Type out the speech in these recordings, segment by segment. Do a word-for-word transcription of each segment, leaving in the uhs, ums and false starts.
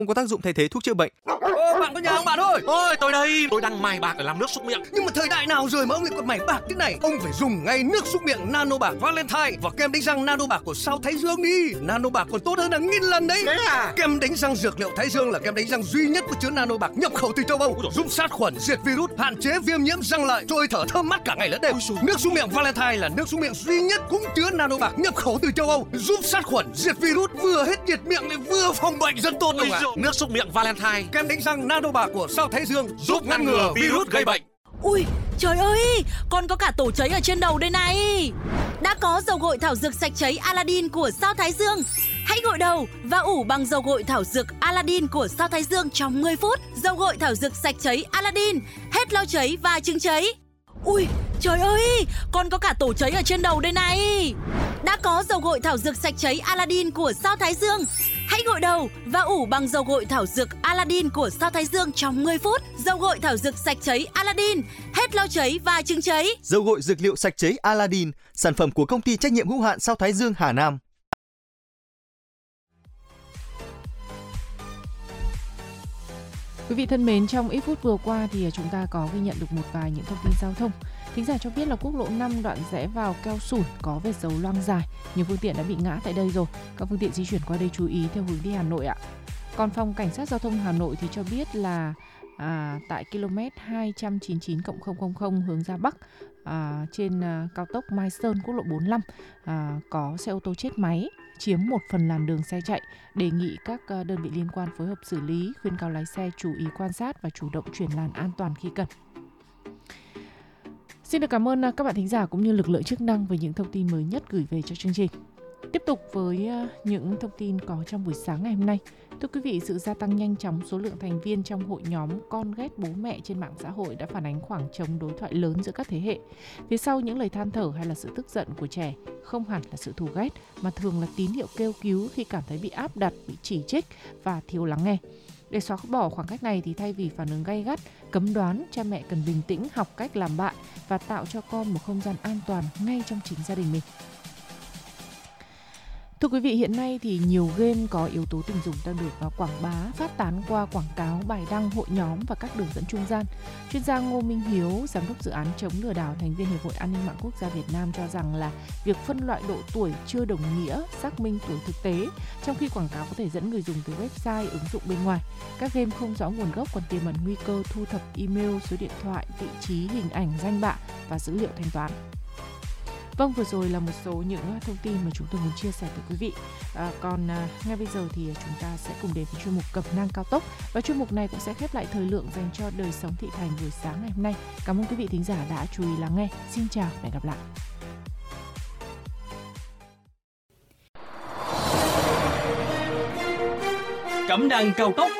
không có tác dụng thay thế thuốc chữa bệnh. Ô, bạn có nhà không bạn ơi? Ôi, tôi đây, tôi đang mài bạc để làm nước súc miệng. Nhưng mà thời đại nào rồi mà ông lại còn mài bạc thế này? Ông phải dùng ngay nước súc miệng Nano Bạc Valentine và kem đánh răng Nano Bạc của Sao Thái Dương đi. Nano Bạc còn tốt hơn hàng nghìn lần đấy. Thế à? Kem đánh răng dược liệu Thái Dương là kem đánh răng duy nhất có chứa Nano Bạc nhập khẩu từ châu Âu, giúp sát khuẩn, diệt virus, hạn chế viêm nhiễm răng lợi, trôi thở thơm mát cả ngày lẫn đêm. Nước súc miệng Valentine là nước súc miệng duy nhất cũng chứa Nano Bạc nhập khẩu từ châu Âu, giúp sát khuẩn, diệt virus, vừa hết nhiệt miệng lại vừa phòng bệnh rất tốt luôn ạ. Nước súc miệng Valentine, kem đánh răng Nano Bạc của Sao Thái Dương giúp ngăn ngừa virus gây bệnh. Ui, trời ơi, con có cả tổ cháy ở trên đầu đây này. Đã có dầu gội thảo dược sạch cháy Aladdin của Sao Thái Dương. Hãy gội đầu và ủ bằng dầu gội thảo dược Aladdin của Sao Thái Dương trong mười phút. Dầu gội thảo dược sạch cháy Aladdin, hết lau cháy và chứng cháy. Ui, trời ơi, con có cả tổ cháy ở trên đầu đây này. Đã có dầu gội thảo dược sạch cháy Aladdin của Sao Thái Dương. Hãy gội đầu và ủ bằng dầu gội thảo dược Aladdin của Sao Thái Dương trong mười phút. Dầu gội thảo dược sạch cháy Aladdin, hết lau cháy và chứng cháy. Dầu gội dược liệu sạch cháy Aladdin, sản phẩm của công ty trách nhiệm hữu hạn Sao Thái Dương Hà Nam. Quý vị thân mến, trong ít phút vừa qua thì chúng ta có ghi nhận được một vài những thông tin giao thông. Thính giả cho biết là quốc lộ năm đoạn rẽ vào Keo Sủi có vệt dầu loang dài, nhiều phương tiện đã bị ngã tại đây rồi. Các phương tiện di chuyển qua đây chú ý theo hướng đi Hà Nội ạ. Còn phòng cảnh sát giao thông Hà Nội thì cho biết là à, tại km hai trăm chín mươi chín cộng không không không hướng ra Bắc à, trên à, cao tốc Mai Sơn quốc lộ bốn mươi lăm à, có xe ô tô chết máy chiếm một phần làn đường xe chạy, đề nghị các đơn vị liên quan phối hợp xử lý, khuyên cáo lái xe chú ý quan sát và chủ động chuyển làn an toàn khi cần. Xin được cảm ơn các bạn thính giả cũng như lực lượng chức năng về những thông tin mới nhất gửi về cho chương trình. Tiếp tục với những thông tin có trong buổi sáng ngày hôm nay. Thưa quý vị, sự gia tăng nhanh chóng số lượng thành viên trong hội nhóm con ghét bố mẹ trên mạng xã hội đã phản ánh khoảng trống đối thoại lớn giữa các thế hệ. Phía sau những lời than thở hay là sự tức giận của trẻ không hẳn là sự thù ghét, mà thường là tín hiệu kêu cứu khi cảm thấy bị áp đặt, bị chỉ trích và thiếu lắng nghe. Để xóa bỏ khoảng cách này thì thay vì phản ứng gay gắt, cấm đoán, cha mẹ cần bình tĩnh học cách làm bạn và tạo cho con một không gian an toàn ngay trong chính gia đình mình. Thưa quý vị, hiện nay thì nhiều game có yếu tố tình dục đang được quảng bá, phát tán qua quảng cáo, bài đăng, hội nhóm và các đường dẫn trung gian. Chuyên gia Ngô Minh Hiếu, giám đốc dự án chống lừa đảo, thành viên Hiệp hội An ninh mạng quốc gia Việt Nam cho rằng là việc phân loại độ tuổi chưa đồng nghĩa xác minh tuổi thực tế, trong khi quảng cáo có thể dẫn người dùng từ website, ứng dụng bên ngoài. Các game không rõ nguồn gốc còn tiềm ẩn nguy cơ thu thập email, số điện thoại, vị trí, hình ảnh, danh bạ và dữ liệu thanh toán. Vâng, vừa rồi là một số những thông tin mà chúng tôi muốn chia sẻ với quý vị. À, còn à, ngay bây giờ thì chúng ta sẽ cùng đến với chuyên mục Cẩm nang cao tốc. Và chuyên mục này cũng sẽ khép lại thời lượng dành cho đời sống thị thành buổi sáng ngày hôm nay. Cảm ơn quý vị thính giả đã chú ý lắng nghe. Xin chào và hẹn gặp lại. Cẩm nang cao tốc.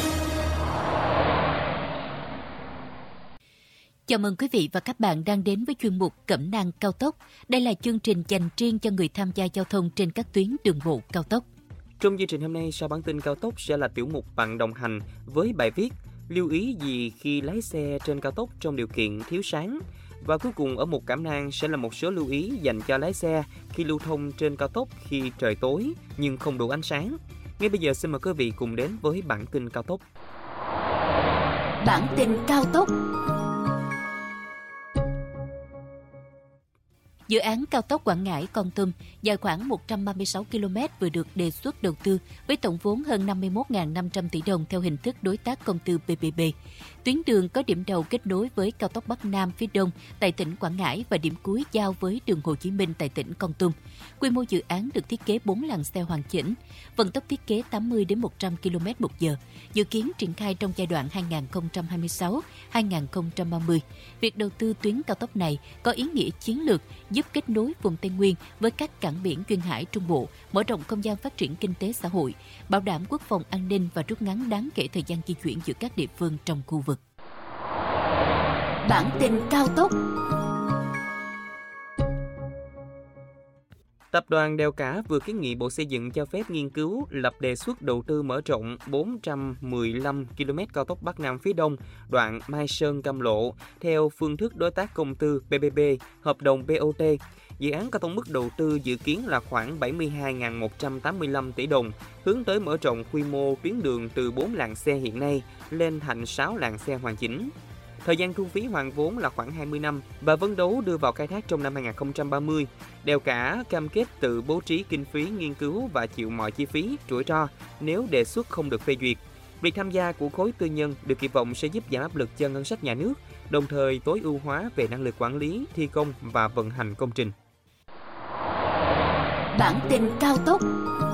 Chào mừng quý vị và các bạn đang đến với chuyên mục Cẩm nang cao tốc. Đây là chương trình dành riêng cho người tham gia giao thông trên các tuyến đường bộ cao tốc. Trong chương trình hôm nay, sau bản tin cao tốc sẽ là tiểu mục Bạn đồng hành với bài viết lưu ý gì khi lái xe trên cao tốc trong điều kiện thiếu sáng. Và cuối cùng ở mục Cẩm nang sẽ là một số lưu ý dành cho lái xe khi lưu thông trên cao tốc khi trời tối nhưng không đủ ánh sáng. Ngay bây giờ xin mời quý vị cùng đến với bản tin cao tốc. Bản tin cao tốc. Dự án cao tốc Quảng Ngãi - Kon Tum dài khoảng một trăm ba mươi sáu ki lô mét vừa được đề xuất đầu tư với tổng vốn hơn năm mươi mốt nghìn năm trăm tỷ đồng theo hình thức đối tác công tư pê pê pê. Tuyến đường có điểm đầu kết nối với cao tốc Bắc Nam phía đông tại tỉnh Quảng Ngãi và điểm cuối giao với đường Hồ Chí Minh tại tỉnh Kon Tum. Quy mô dự án được thiết kế bốn làn xe hoàn chỉnh, vận tốc thiết kế tám mươi đến một trăm ki lô mét một giờ, dự kiến triển khai trong giai đoạn hai nghìn không trăm hai mươi sáu đến hai nghìn không trăm ba mươi. Việc đầu tư tuyến cao tốc này có ý nghĩa chiến lược, giúp kết nối vùng Tây Nguyên với các cảng biển duyên hải Trung Bộ, mở rộng không gian phát triển kinh tế xã hội, bảo đảm quốc phòng an ninh và rút ngắn đáng kể thời gian di chuyển giữa các địa phương trong khu vực. Bản tin cao tốc. Tập đoàn Đèo Cả vừa kiến nghị Bộ Xây dựng cho phép nghiên cứu lập đề xuất đầu tư mở rộng bốn trăm mười lăm ki lô mét cao tốc Bắc Nam phía Đông, đoạn Mai Sơn - Cam Lộ theo phương thức đối tác công tư pê pê pê, hợp đồng bê o tê. Dự án có tổng mức đầu tư dự kiến là khoảng bảy mươi hai nghìn một trăm tám mươi lăm tỷ đồng, hướng tới mở rộng quy mô tuyến đường từ bốn làn xe hiện nay lên thành sáu làn xe hoàn chỉnh. Thời gian thu phí hoàn vốn là khoảng hai mươi năm và phấn đấu đưa vào khai thác trong năm hai nghìn không trăm ba mươi. Đèo Cả cam kết tự bố trí kinh phí nghiên cứu và chịu mọi chi phí, rủi ro nếu đề xuất không được phê duyệt. Việc tham gia của khối tư nhân được kỳ vọng sẽ giúp giảm áp lực cho ngân sách nhà nước, đồng thời tối ưu hóa về năng lực quản lý, thi công và vận hành công trình. Bản tin cao tốc.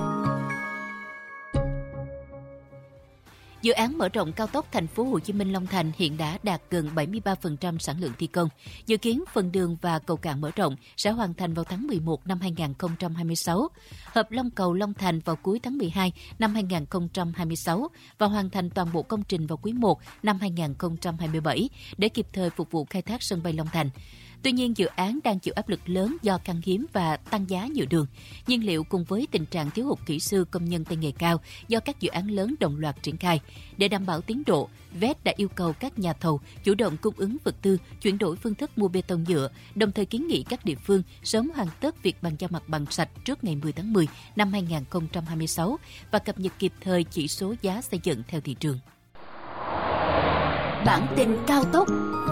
Dự án mở rộng cao tốc thành phố Hồ Chí Minh Long Thành hiện đã đạt gần bảy mươi ba phần trăm sản lượng thi công. Dự kiến phần đường và cầu cạn mở rộng sẽ hoàn thành vào tháng mười một năm hai nghìn không trăm hai mươi sáu, hợp Long Cầu Long Thành vào cuối tháng mười hai năm hai nghìn không trăm hai mươi sáu và hoàn thành toàn bộ công trình vào quý một năm hai nghìn không trăm hai mươi bảy để kịp thời phục vụ khai thác sân bay Long Thành. Tuy nhiên, dự án đang chịu áp lực lớn do khan hiếm và tăng giá nhựa đường, nhiên liệu cùng với tình trạng thiếu hụt kỹ sư công nhân tay nghề cao do các dự án lớn đồng loạt triển khai. Để đảm bảo tiến độ, vê e tê đã yêu cầu các nhà thầu chủ động cung ứng vật tư, chuyển đổi phương thức mua bê tông nhựa, đồng thời kiến nghị các địa phương sớm hoàn tất việc bàn giao mặt bằng sạch trước ngày mười tháng mười năm hai nghìn không trăm hai mươi sáu và cập nhật kịp thời chỉ số giá xây dựng theo thị trường. Bản tin cao tốc.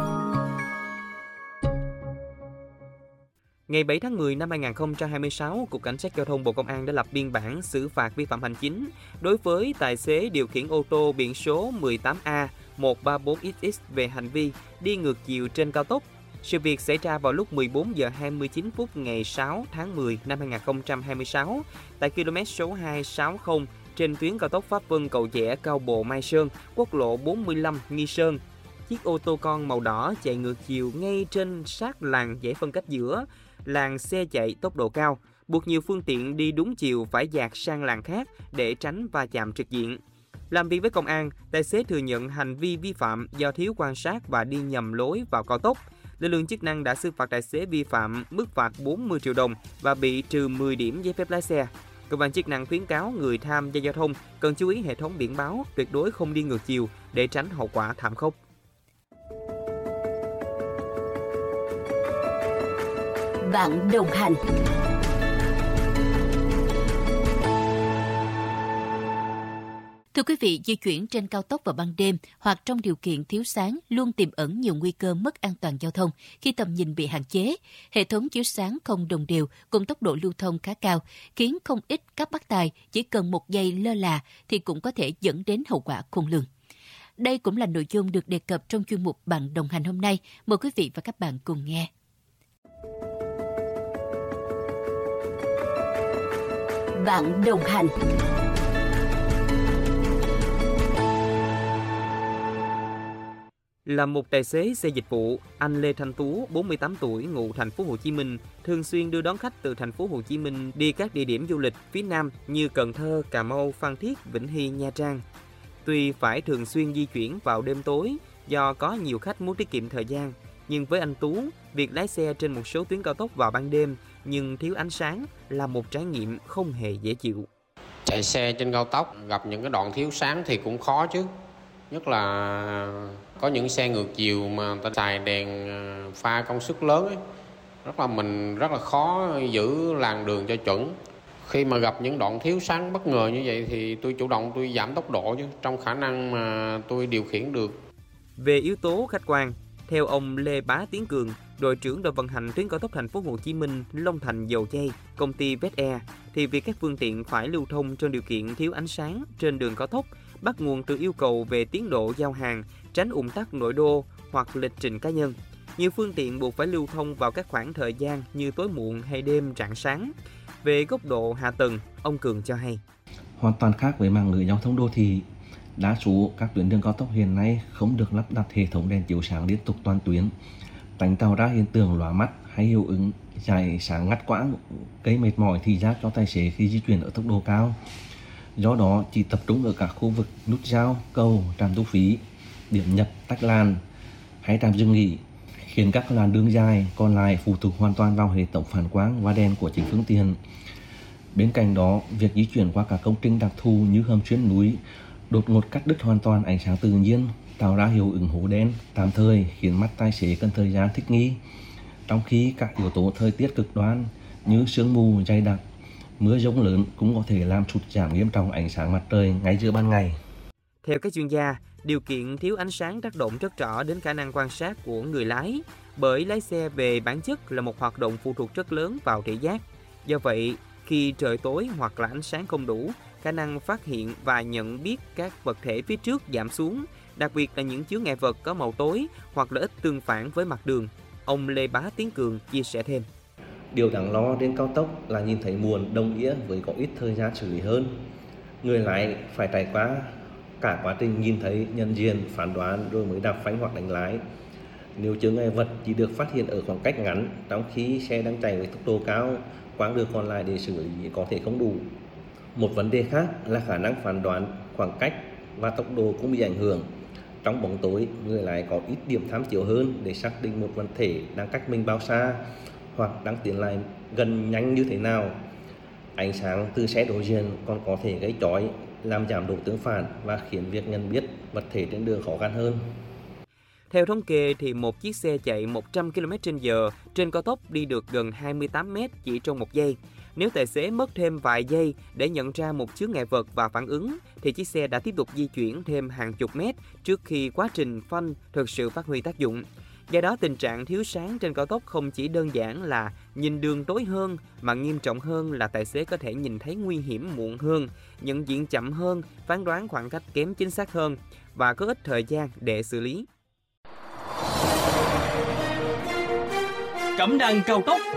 Ngày bảy tháng mười năm hai nghìn không trăm hai mươi sáu, Cục Cảnh sát Giao thông Bộ Công an đã lập biên bản xử phạt vi phạm hành chính đối với tài xế điều khiển ô tô biển số mười tám A một ba bốn X X về hành vi đi ngược chiều trên cao tốc. Sự việc xảy ra vào lúc mười bốn giờ hai mươi chín phút ngày sáu tháng mười năm hai nghìn không trăm hai mươi sáu tại km số hai sáu không trên tuyến cao tốc Pháp Vân Cầu Giẽ Cao Bộ Mai Sơn, quốc lộ bốn mươi lăm Nghi Sơn. Chiếc ô tô con màu đỏ chạy ngược chiều ngay trên sát làn giải phân cách giữa làn xe chạy tốc độ cao, buộc nhiều phương tiện đi đúng chiều phải dạt sang làn khác để tránh va chạm trực diện. Làm việc với công an, tài xế thừa nhận hành vi vi phạm do thiếu quan sát và đi nhầm lối vào cao tốc. Lực lượng chức năng đã xử phạt tài xế vi phạm mức phạt bốn mươi triệu đồng và bị trừ mười điểm giấy phép lái xe. Cơ quan chức năng khuyến cáo người tham gia giao thông cần chú ý hệ thống biển báo, tuyệt đối không đi ngược chiều để tránh hậu quả thảm khốc. Bạn đồng hành. Thưa quý vị, di chuyển trên cao tốc vào ban đêm hoặc trong điều kiện thiếu sáng luôn tiềm ẩn nhiều nguy cơ mất an toàn giao thông khi tầm nhìn bị hạn chế. Hệ thống chiếu sáng không đồng đều cùng tốc độ lưu thông khá cao khiến không ít các bác tài chỉ cần một giây lơ là thì cũng có thể dẫn đến hậu quả khôn lường. Đây cũng là nội dung được đề cập trong chuyên mục Bạn đồng hành hôm nay. Mời quý vị và các bạn cùng nghe. Bạn đồng hành. Là một tài xế xe dịch vụ, anh Lê Thanh Tú, bốn mươi tám tuổi, ngụ thành phố Hồ Chí Minh, thường xuyên đưa đón khách từ thành phố Hồ Chí Minh đi các địa điểm du lịch phía Nam như Cần Thơ, Cà Mau, Phan Thiết, Vĩnh Hy, Nha Trang. Tuy phải thường xuyên di chuyển vào đêm tối do có nhiều khách muốn tiết kiệm thời gian, nhưng với anh Tú, việc lái xe trên một số tuyến cao tốc vào ban đêm nhưng thiếu ánh sáng là một trải nghiệm không hề dễ chịu. Chạy xe trên cao tốc gặp những cái đoạn thiếu sáng thì cũng khó chứ. Nhất là có những xe ngược chiều mà người ta xài đèn pha công suất lớn ấy. Rất là mình rất là khó giữ làn đường cho chuẩn. Khi mà gặp những đoạn thiếu sáng bất ngờ như vậy thì tôi chủ động tôi giảm tốc độ chứ trong khả năng mà tôi điều khiển được. Về yếu tố khách quan, theo ông Lê Bá Tiến Cường, đội trưởng đội vận hành tuyến cao tốc thành phố Hồ Chí Minh Long Thành Dầu Giây, công ty vê e tê Air, thì việc các phương tiện phải lưu thông trong điều kiện thiếu ánh sáng trên đường cao tốc bắt nguồn từ yêu cầu về tiến độ giao hàng, tránh ùn tắc nội đô hoặc lịch trình cá nhân. Nhiều phương tiện buộc phải lưu thông vào các khoảng thời gian như tối muộn hay đêm rạng sáng. Về góc độ hạ tầng, ông Cường cho hay. Hoàn toàn khác với mạng lưới giao thông đô thị. Đa số các tuyến đường cao tốc hiện nay không được lắp đặt hệ thống đèn chiếu sáng liên tục toàn tuyến, tránh tạo ra hiện tượng lóa mắt hay hiệu ứng chạy sáng ngắt quãng, gây mệt mỏi thị giác cho tài xế khi di chuyển ở tốc độ cao. Do đó, chỉ tập trung ở các khu vực nút giao, cầu, trạm thu phí, điểm nhập, tách làn hay trạm dừng nghỉ, khiến các làn đường dài còn lại phụ thuộc hoàn toàn vào hệ thống phản quang và đèn của chính phương tiện. Bên cạnh đó, việc di chuyển qua các công trình đặc thù như hầm xuyên núi đột ngột cắt đứt hoàn toàn ánh sáng tự nhiên, tạo ra hiệu ứng hố đen tạm thời khiến mắt tài xế cần thời gian thích nghi. Trong khi các yếu tố thời tiết cực đoan như sương mù dày đặc, mưa giông lớn cũng có thể làm sụt giảm nghiêm trọng ánh sáng mặt trời ngay giữa ban ngày. Theo các chuyên gia, điều kiện thiếu ánh sáng tác động rất rõ đến khả năng quan sát của người lái, bởi lái xe về bản chất là một hoạt động phụ thuộc rất lớn vào thị giác. Do vậy, khi trời tối hoặc là ánh sáng không đủ, khả năng phát hiện và nhận biết các vật thể phía trước giảm xuống, đặc biệt là những chướng ngại vật có màu tối hoặc là ít tương phản với mặt đường. Ông Lê Bá Tiến Cường chia sẻ thêm. Điều đáng lo trên cao tốc là nhìn thấy muộn đồng nghĩa với có ít thời gian xử lý hơn. Người lái phải trải qua cả quá trình nhìn thấy, nhận diện, phán đoán rồi mới đạp phanh hoặc đánh lái. Nếu chướng ngại vật chỉ được phát hiện ở khoảng cách ngắn, trong khi xe đang chạy với tốc độ cao, quãng đường còn lại để xử lý có thể không đủ. Một vấn đề khác là khả năng phán đoán khoảng cách và tốc độ cũng bị ảnh hưởng. Trong bóng tối, người lái có ít điểm tham chiếu hơn để xác định một vật thể đang cách mình bao xa hoặc đang tiến lại gần nhanh như thế nào. Ánh sáng từ xe đối diện còn có thể gây chói, làm giảm độ tương phản và khiến việc nhận biết vật thể trên đường khó khăn hơn. Theo thống kê thì một chiếc xe chạy một trăm ki lô mét trên giờ trên cao tốc đi được gần hai mươi tám mét chỉ trong một giây. Nếu tài xế mất thêm vài giây để nhận ra một chướng ngại vật và phản ứng, thì chiếc xe đã tiếp tục di chuyển thêm hàng chục mét trước khi quá trình phanh thực sự phát huy tác dụng. Do đó, tình trạng thiếu sáng trên cao tốc không chỉ đơn giản là nhìn đường tối hơn, mà nghiêm trọng hơn là tài xế có thể nhìn thấy nguy hiểm muộn hơn, nhận diện chậm hơn, phán đoán khoảng cách kém chính xác hơn và có ít thời gian để xử lý. Cẩm nang cao tốc.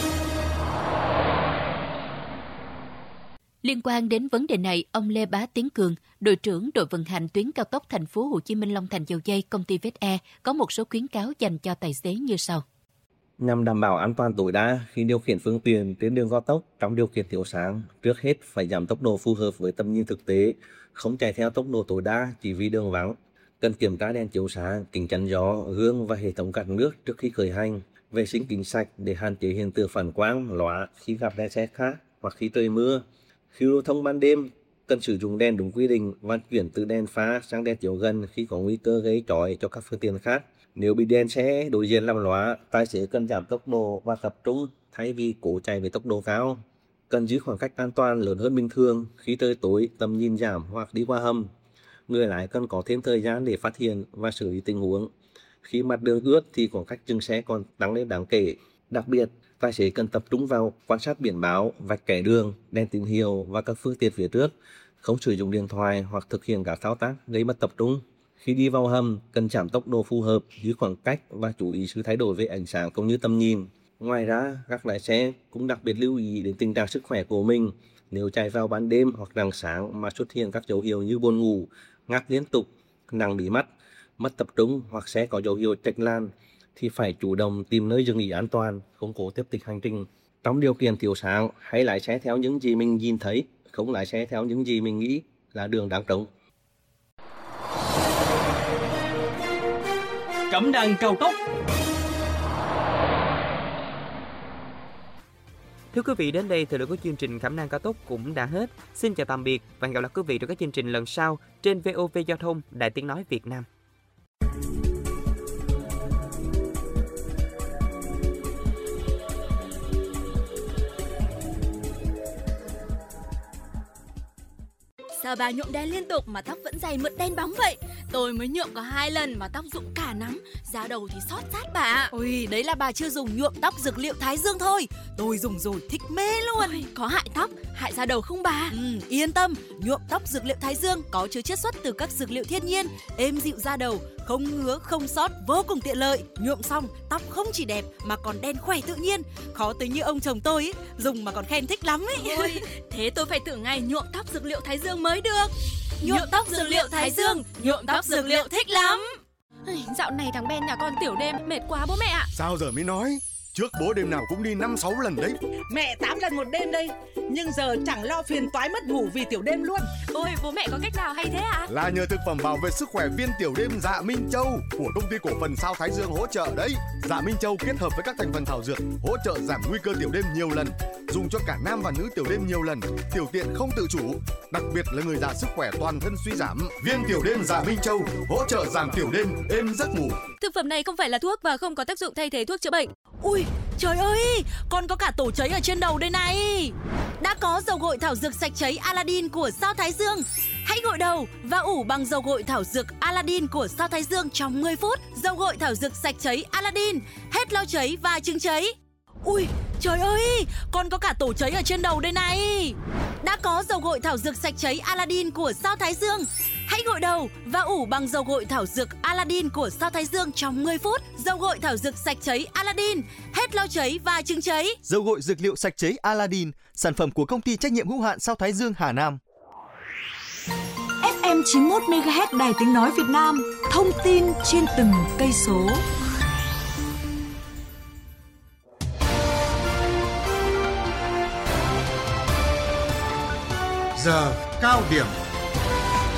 Liên quan đến vấn đề này, ông Lê Bá Tiến Cường, đội trưởng đội vận hành tuyến cao tốc thành phố Hồ Chí Minh Long Thành Dầu Giây, công ty vét e, có một số khuyến cáo dành cho tài xế như sau. Nhằm đảm bảo an toàn tối đa khi điều khiển phương tiện trên đường cao tốc trong điều kiện thiếu sáng, trước hết phải giảm tốc độ phù hợp với tầm nhìn thực tế, không chạy theo tốc độ tối đa chỉ vì đường vắng. Cần kiểm tra đèn chiếu sáng, kính chắn gió, gương và hệ thống gạt nước trước khi khởi hành. Vệ sinh kính sạch để hạn chế hiện tượng phản quang, lóa khi gặp đèn xe khác hoặc khi trời mưa. Khi lưu thông ban đêm, cần sử dụng đèn đúng quy định và chuyển từ đèn pha sang đèn chiếu gần khi có nguy cơ gây chói cho các phương tiện khác. Nếu bị đèn xe đối diện làm lóa, tài xế cần giảm tốc độ và tập trung thay vì cố chạy với tốc độ cao. Cần giữ khoảng cách an toàn lớn hơn bình thường khi trời tối, tầm nhìn giảm hoặc đi qua hầm. Người lái cần có thêm thời gian để phát hiện và xử lý tình huống. Khi mặt đường ướt thì khoảng cách dừng xe còn tăng lên đáng kể. Đặc biệt, tài xế cần tập trung vào quan sát biển báo, vạch kẻ đường, đèn tín hiệu và các phương tiện phía trước, không sử dụng điện thoại hoặc thực hiện các thao tác gây mất tập trung. Khi đi vào hầm, cần giảm tốc độ phù hợp, giữ khoảng cách và chú ý sự thay đổi về ánh sáng cũng như tầm nhìn. Ngoài ra, các lái xe cũng đặc biệt lưu ý đến tình trạng sức khỏe của mình. Nếu chạy vào ban đêm hoặc rạng sáng mà xuất hiện các dấu hiệu như buồn ngủ, ngáp liên tục, nặng bí mắt, mất tập trung hoặc xe có dấu hiệu trạch lan, thì phải chủ động tìm nơi dừng nghỉ an toàn, không cố tiếp tục hành trình. Trong điều kiện thiếu sáng, hãy lái xe theo những gì mình nhìn thấy, không lái xe theo những gì mình nghĩ là đường đang trống. Cẩm nang cao tốc. Thưa quý vị, đến đây thời lượng của chương trình Cẩm nang cao tốc cũng đã hết. Xin chào tạm biệt và hẹn gặp lại quý vị trong các chương trình lần sau trên vê o vê Giao thông, Đài Tiếng nói Việt Nam. Sao bà nhuộm đen liên tục mà tóc vẫn dày mượt đen bóng vậy? Tôi mới nhuộm có hai lần mà tóc rụng cả nắm, da đầu thì xót rát bà ạ. Ôi, đấy là bà chưa dùng nhuộm tóc dược liệu Thái Dương thôi. Tôi dùng rồi thích mê luôn. Ôi, có hại tóc, hại da đầu không bà? Ừ, yên tâm, nhuộm tóc dược liệu Thái Dương có chứa chiết xuất từ các dược liệu thiên nhiên, êm dịu da đầu, không ngứa, không xót, vô cùng tiện lợi. Nhuộm xong, tóc không chỉ đẹp mà còn đen khỏe tự nhiên. Khó tính như ông chồng tôi ý, dùng mà còn khen thích lắm ấy. Ôi, thế tôi phải thử ngày nhuộm tóc dược liệu Thái Dương mới được. Nhuộm tóc dược liệu Thái Dương, nhuộm tóc dược liệu thích lắm. Dạo này thằng Ben nhà con tiểu đêm mệt quá bố mẹ ạ. Sao giờ mới nói? Trước bố đêm nào cũng đi năm sáu lần đấy. Mẹ tám lần một đêm đây. Nhưng giờ chẳng lo phiền toái mất ngủ vì tiểu đêm luôn. Ôi bố mẹ có cách nào hay thế ạ? Là nhờ thực phẩm bảo vệ sức khỏe viên tiểu đêm Dạ Minh Châu của công ty cổ phần Sao Thái Dương hỗ trợ đấy. Dạ Minh Châu kết hợp với các thành phần thảo dược hỗ trợ giảm nguy cơ tiểu đêm nhiều lần, dùng cho cả nam và nữ tiểu đêm nhiều lần, tiểu tiện không tự chủ, đặc biệt là người già sức khỏe toàn thân suy giảm. Viên tiểu đêm Dạ Minh Châu hỗ trợ giảm tiểu đêm, êm giấc ngủ. Thực phẩm này không phải là thuốc và không có tác dụng thay thế thuốc chữa bệnh. Ui, trời ơi, còn có cả tổ cháy ở trên đầu đây này. Đã có dầu gội thảo dược sạch cháy Aladdin của Sao Thái Dương. Hãy gội đầu và ủ bằng dầu gội thảo dược Aladdin của Sao Thái Dương trong mười phút. Dầu gội thảo dược sạch cháy Aladdin, hết lo cháy và chứng cháy. Ui, trời ơi, còn có cả tổ cháy ở trên đầu đây này. Đã có dầu gội thảo dược sạch cháy Aladdin của Sao Thái Dương. Hãy gội đầu và ủ bằng dầu gội thảo dược Aladdin của Sao Thái Dương trong mười phút. Dầu gội thảo dược sạch cháy Aladdin, hết lo cháy và chứng cháy. Dầu gội dược liệu sạch cháy Aladdin, sản phẩm của công ty trách nhiệm hữu hạn Sao Thái Dương Hà Nam. ép em chín mươi mốt mê ga héc Đài Tiếng nói Việt Nam, thông tin trên từng cây số. Giờ cao điểm.